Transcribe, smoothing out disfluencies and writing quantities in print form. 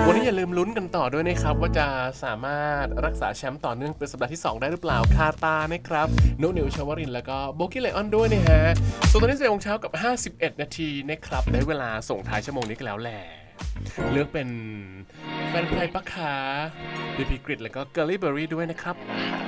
วันนี้อย่าลืมลุ้นกันต่อด้วยนะครับว่าจะสามารถรักษาแชมป์ต่อเนื่องเป็นสัปดาห์ที่2ได้หรือเปล่าคาตานะครับโนนิวชาวรินแล้วก็โบกี้ไลออนด้วยนะฮะส่วนตอนนี้11 โมงเช้ากับ51 นาทีนะครับได้เวลาส่งท้ายชั่วโมงนี้กันแล้วแหละเลือกเป็นแฟนเพลย์ปักขาบีพีกริดแล้วก็เกอร์ลี่เบอร์รี่ด้วยนะครับ